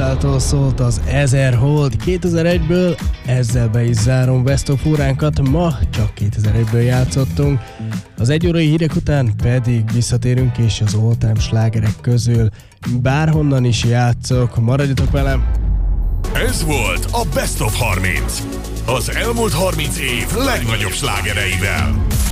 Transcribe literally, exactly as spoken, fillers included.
Metaltól szólt az ezer Hold kétezer-egyből, ezzel be is zárom Best of óránkat, ma csak kétezer-egyből játszottunk, az egy órai hírek után pedig visszatérünk és az all-time slágerek közül bárhonnan is játszok, maradjatok velem! Ez volt a Best of harminc, az elmúlt harminc év legnagyobb slágereivel.